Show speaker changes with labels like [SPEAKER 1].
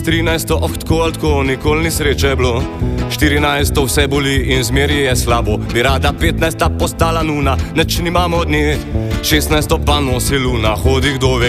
[SPEAKER 1] 13 tako ali tako, nikoli ni sreče bilo. 14 vse boli in zmeri je slabo. Bi rada 15 postala nuna, neč nimamo od nje. 16 pa nosi luna, hodi kdo ve